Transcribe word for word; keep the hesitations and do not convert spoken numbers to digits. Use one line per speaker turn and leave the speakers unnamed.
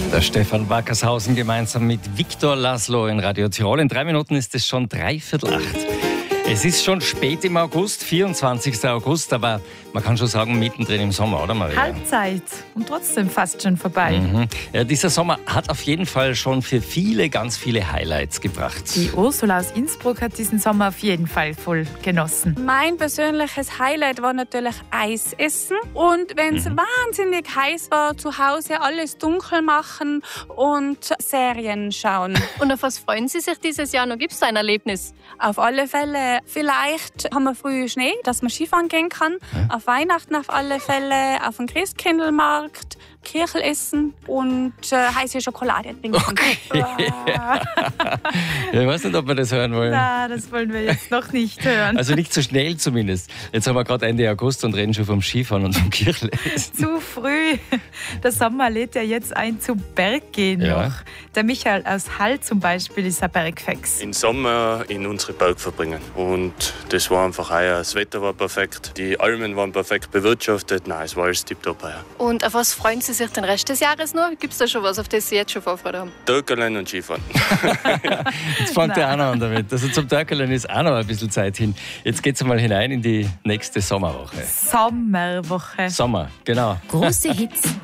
Der Stefan Wackershausen gemeinsam mit Viktor Laszlo in Radio Tirol. In drei Minuten ist es schon dreiviertel acht. Es ist schon spät im August, vierundzwanzigster August, aber man kann schon sagen, mittendrin im Sommer, oder Maria?
Halbzeit und trotzdem fast schon vorbei.
Mhm. Ja, dieser Sommer hat auf jeden Fall schon für viele ganz viele Highlights gebracht.
Die Ursula aus Innsbruck hat diesen Sommer auf jeden Fall voll genossen.
Mein persönliches Highlight war natürlich Eis essen. Und wenn es mhm. wahnsinnig heiß war, zu Hause alles dunkel machen und Serien schauen.
Und auf was freuen Sie sich dieses Jahr noch? Gibt es da ein Erlebnis?
Auf alle Fälle. Vielleicht haben wir früh Schnee, dass man Skifahren gehen kann. Ja. Auf Weihnachten auf alle Fälle, auf dem Christkindlmarkt, Kirchel essen und äh, heiße Schokolade trinken.
Okay. Ja, ich weiß nicht, ob wir das hören wollen.
Na, das wollen wir jetzt noch nicht hören.
Also nicht so schnell zumindest. Jetzt haben wir gerade Ende August und reden schon vom Skifahren und vom Kirchelessen.
Zu früh. Der Sommer lädt ja jetzt ein zum Berggehen
ja.
noch. Der Michael aus Hall zum Beispiel ist ein Bergfex.
Im Sommer in unsere Berg verbringen. Und das war einfach heuer. Das Wetter war perfekt, die Almen waren perfekt bewirtschaftet. Nein, es war alles tipptopp heuer.
Und auf was freuen Sie sich den Rest des Jahres noch? Gibt es da schon was, auf das Sie jetzt schon Vorfreude haben?
Töckerlein und Skifahren.
Jetzt fängt er auch noch an damit. Also zum Töckerlein ist auch noch ein bisschen Zeit hin. Jetzt geht es mal hinein in die nächste Sommerwoche.
Sommerwoche.
Sommer, genau.
Große Hits